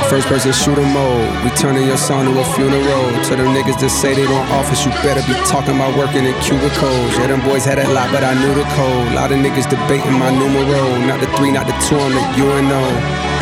First person shooter mode. We turning your song to a funeral. To them niggas that say they want office, you better be talking about working in cubicles. Yeah, them boys had that lot, but I knew the code. Lot of niggas debating my numero. Not the 3, not the 2, I'm the UNO.